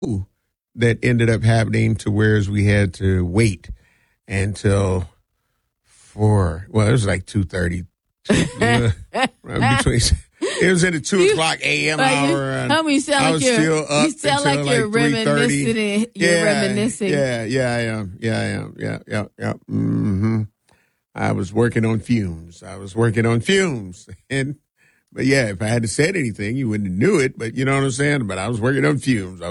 that ended up happening to whereas we had to wait until 4. Well, it was like 2:30. Between it was in the 2:00 a.m. hour. And you sound I like was still up. You sound like you're reminiscing. You're reminiscing. Yeah, I am. Yeah. Mm-hmm. I was working on fumes. But yeah, if I had to say anything, you wouldn't have knew it. But you know what I'm saying? But I was working on fumes.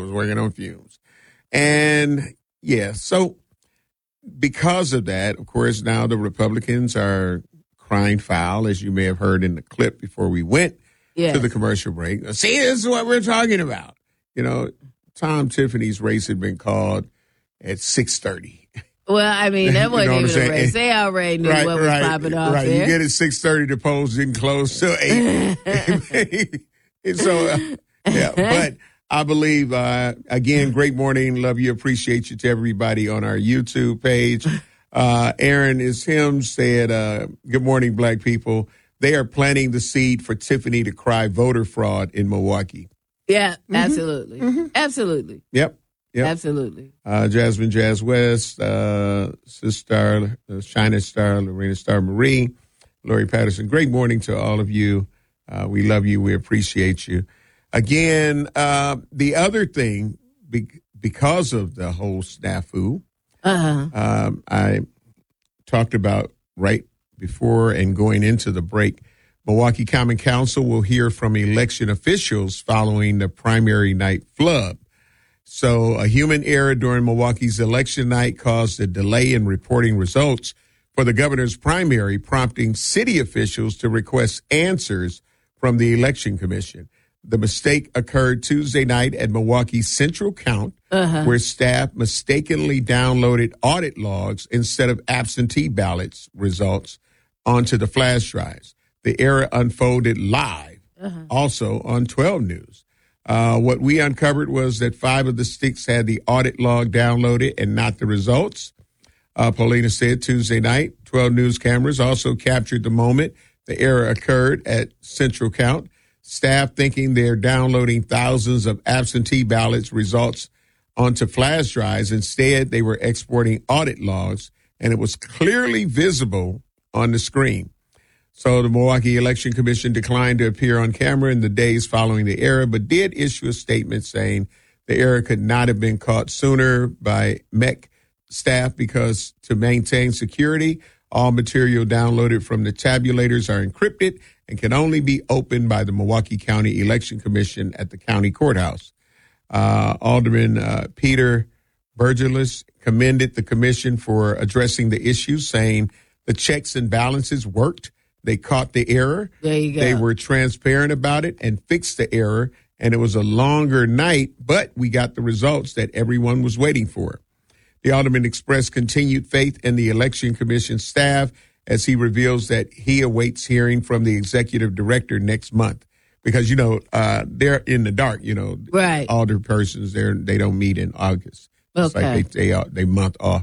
And yeah, so because of that, of course, now the Republicans are crying foul, as you may have heard in the clip before we went to the commercial break. See, this is what we're talking about. You know, Tom Tiffany's race had been called at 6:30. Well, I mean, that wasn't even a race. They already knew what was popping off there. You get at 6:30, the polls didn't close till 8. So, but I believe, again, great morning. Love you. Appreciate you to everybody on our YouTube page. Aaron is him said, good morning, black people. They are planting the seed for Tiffany to cry voter fraud in Milwaukee. Yeah, absolutely. Mm-hmm. Absolutely. Yep. Absolutely. Jasmine Jazz West, Sister Shiner Star, Lorena Star Marie, Lori Patterson. Great morning to all of you. We love you. We appreciate you. Again, the other thing, because of the whole snafu, I talked about right before and going into the break, Milwaukee Common Council will hear from election officials following the primary night flub. So a human error during Milwaukee's election night caused a delay in reporting results for the governor's primary, prompting city officials to request answers from the election commission. The mistake occurred Tuesday night at Milwaukee's Central Count, where staff mistakenly downloaded audit logs instead of absentee ballots results onto the flash drives. The error unfolded live, also on 12 News. What we uncovered was that 5 of the sticks had the audit log downloaded and not the results. Paulina said Tuesday night, 12 News cameras also captured the moment the error occurred at Central Count. Staff thinking they're downloading thousands of absentee ballots results onto flash drives. Instead, they were exporting audit logs, and it was clearly visible on the screen. So the Milwaukee Election Commission declined to appear on camera in the days following the error, but did issue a statement saying the error could not have been caught sooner by MEC staff because to maintain security, all material downloaded from the tabulators are encrypted and can only be opened by the Milwaukee County Election Commission at the county courthouse. Alderman Peter Burgelis commended the commission for addressing the issue, saying the checks and balances worked. They caught the error. There you go. They were transparent about it and fixed the error. And it was a longer night, but we got the results that everyone was waiting for. The alderman expressed continued faith in the Election Commission staff as he reveals that he awaits hearing from the executive director next month. Because, they're in the dark, right. Alder persons, they don't meet in August. It's okay. like they month off.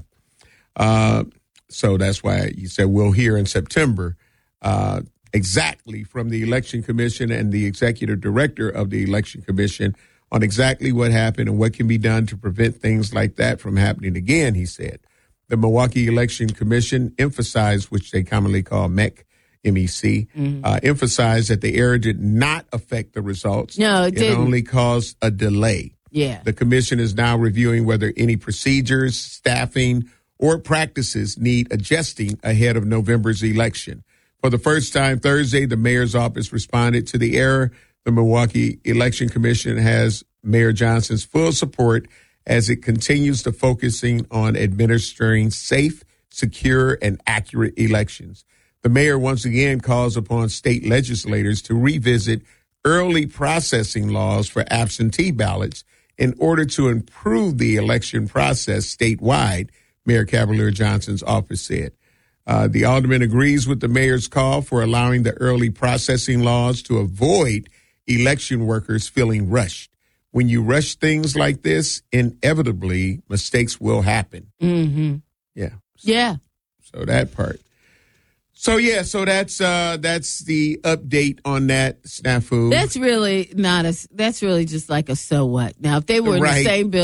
So that's why you said we'll hear in September exactly from the Election Commission and the executive director of the Election Commission on exactly what happened and what can be done to prevent things like that from happening again, he said. The Milwaukee Election Commission emphasized, which they commonly call MEC, M-E-C, emphasized that the error did not affect the results. No, it didn't. It only caused a delay. Yeah. The commission is now reviewing whether any procedures, staffing, or practices need adjusting ahead of November's election. For the first time Thursday, the mayor's office responded to the error. The Milwaukee Election Commission has Mayor Johnson's full support as it continues to focusing on administering safe, secure, and accurate elections. The mayor once again calls upon state legislators to revisit early processing laws for absentee ballots in order to improve the election process statewide, Mayor Cavalier Johnson's office said. The alderman agrees with the mayor's call for allowing the early processing laws to avoid election workers feeling rushed. When you rush things like this, inevitably mistakes will happen. Mm-hmm. Yeah. Yeah. So that part. So that's the update on that snafu. That's really just like a so what. Now, if they were in the same building.